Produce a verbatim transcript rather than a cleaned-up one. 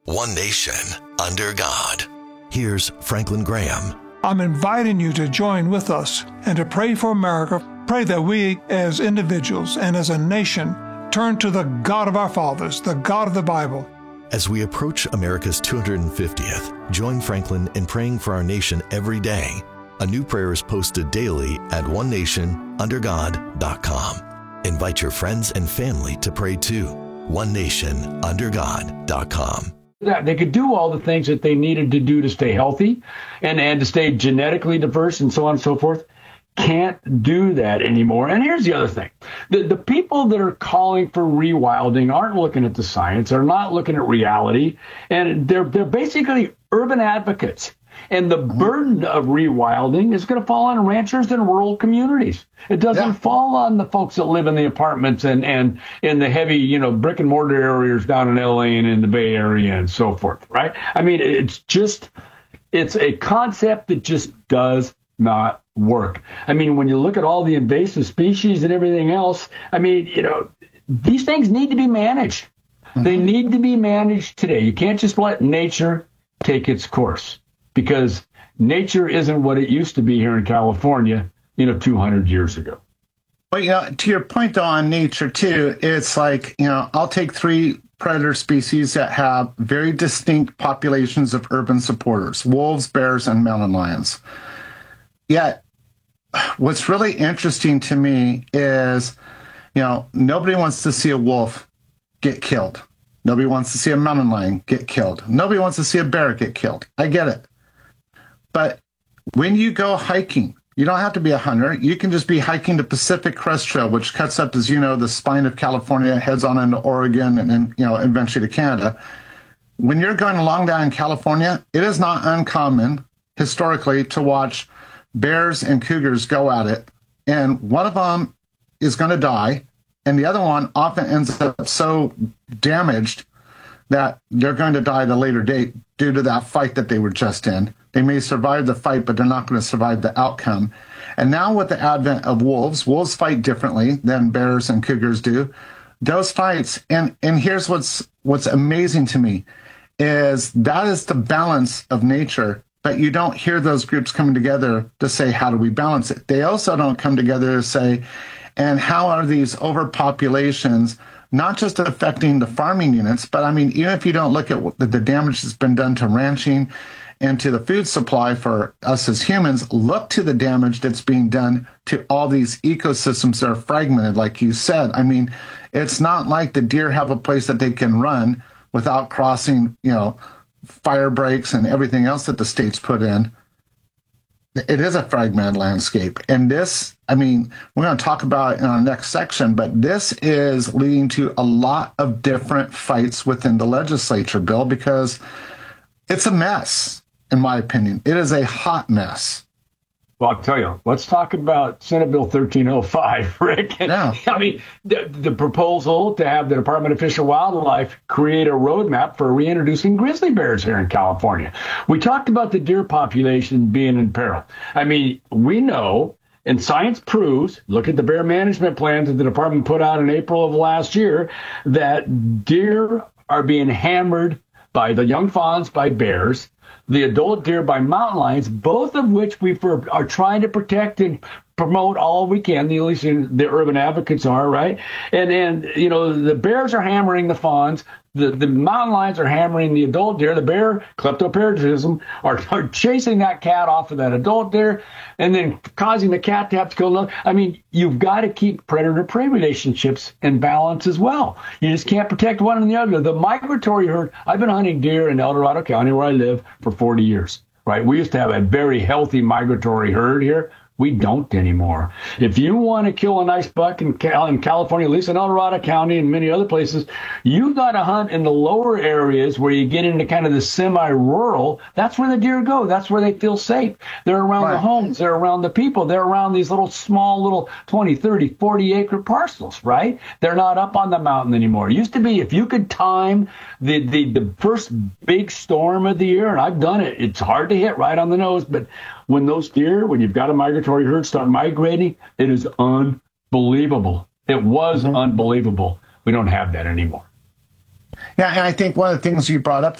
One nation under God. Here's Franklin Graham. I'm inviting you to join with us and to pray for America. Pray that we as individuals and as a nation turn to the God of our fathers, the God of the Bible. As we approach America's two hundred fiftieth, join Franklin in praying for our nation every day. A new prayer is posted daily at one nation under god dot com. Invite your friends and family to pray too. one nation under god dot com. That they could do all the things that they needed to do to stay healthy and, and to stay genetically diverse and so on and so forth. Can't do that anymore. And here's the other thing. The, the people that are calling for rewilding aren't looking at the science. They're not looking at reality. And they're, they're basically urban advocates. And the burden of rewilding is going to fall on ranchers and rural communities. It doesn't yeah. fall on the folks that live in the apartments and, and in the heavy, you know, brick and mortar areas down in L A and in the Bay Area and so forth, right? I mean, it's just, it's a concept that just does not work. I mean, when you look at all the invasive species and everything else, I mean, you know, these things need to be managed. Mm-hmm. They need to be managed today. You can't just let nature take its course, because nature isn't what it used to be here in California, you know, two hundred years ago. Well, you know, to your point though, on nature too, it's like, you know, I'll take three predator species that have very distinct populations of urban supporters: wolves, bears, and mountain lions. Yet, what's really interesting to me is, you know, nobody wants to see a wolf get killed. Nobody wants to see a mountain lion get killed. Nobody wants to see a bear get killed. I get it. But when you go hiking, you don't have to be a hunter. You can just be hiking the Pacific Crest Trail, which cuts up, as you know, the spine of California, heads on into Oregon, and then, you know, eventually to Canada. When you're going along down in California, it is not uncommon historically to watch bears and cougars go at it, and one of them is going to die, and the other one often ends up so damaged that they're going to die at a later date due to that fight that they were just in. They may survive the fight, but they're not going to survive the outcome. And now with the advent of wolves, wolves fight differently than bears and cougars do. Those fights, and, and here's what's what's amazing to me, is that is the balance of nature. But you don't hear those groups coming together to say, how do we balance it? They also don't come together to say, and how are these overpopulations not just affecting the farming units, but I mean, even if you don't look at the damage that's been done to ranching and to the food supply for us as humans, look to the damage that's being done to all these ecosystems that are fragmented, like you said. I mean, it's not like the deer have a place that they can run without crossing, you know, fire breaks and everything else that the states put in. It is a fragmented landscape. And this, I mean, we're going to talk about it in our next section, but this is leading to a lot of different fights within the legislature, Bill, because it's a mess, in my opinion. It is a hot mess. Well, I'll tell you, let's talk about Senate Bill thirteen oh five, Rick. Yeah. I mean, the, the proposal to have the Department of Fish and Wildlife create a roadmap for reintroducing grizzly bears here in California. We talked about the deer population being in peril. I mean, we know, and science proves, look at the bear management plans that the department put out in April of last year, that deer are being hammered by the young fawns by bears, the adult deer by mountain lions, both of which we for, are trying to protect and promote all we can. The, at least the urban advocates are, right? And, and you know, the bears are hammering the fawns. The, the mountain lions are hammering the adult deer. The bear, kleptoparasitism, are, are chasing that cat off of that adult deer and then causing the cat to have to kill another. I mean, you've got to keep predator-prey relationships in balance as well. You just can't protect one and the other. The migratory herd, I've been hunting deer in El Dorado County where I live for forty years, right? We used to have a very healthy migratory herd here. We don't anymore. If you want to kill a nice buck in, Cal- in California, at least in El Dorado County and many other places, you got to hunt in the lower areas where you get into kind of the semi-rural. That's where the deer go. That's where they feel safe. They're around right. the homes. They're around the people. They're around these little small little twenty, thirty, forty acre parcels, right? They're not up on the mountain anymore. It used to be if you could time the, the, the first big storm of the year, and I've done it, it's hard to hit right on the nose, but when those deer, when you've got a migratory herd start migrating, it is unbelievable. It was mm-hmm. unbelievable. We don't have that anymore. Yeah, and I think one of the things you brought up